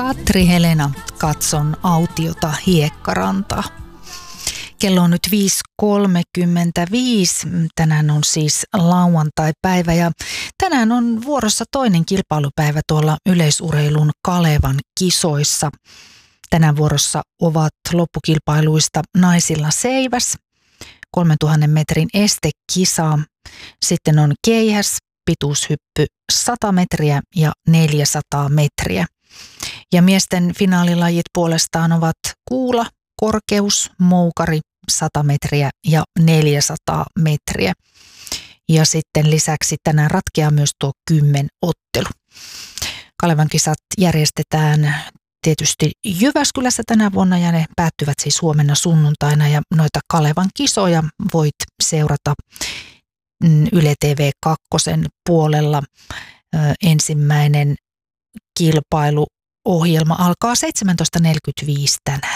Katri Helena, katson autiota Hiekkarantaa. Kello on nyt 5.35. Tänään on siis lauantai-päivä ja tänään on vuorossa toinen kilpailupäivä tuolla yleisurheilun Kalevan kisoissa. Tänään vuorossa ovat loppukilpailuista naisilla seiväs, 3000 metrin estekisa, sitten on keihäs, pituushyppy 100 metriä ja 400 metriä. Ja miesten finaalilajit puolestaan ovat kuula, korkeus, moukari 100 metriä ja 400 metriä. Ja sitten lisäksi tänään ratkeaa myös tuo 10-ottelu. Kalevan kisat järjestetään tietysti Jyväskylässä tänä vuonna ja ne päättyvät siis huomenna sunnuntaina. Ja noita Kalevan kisoja voit seurata Yle TV2 puolella. Ensimmäinen kilpailuohjelma alkaa 17.45 tänään.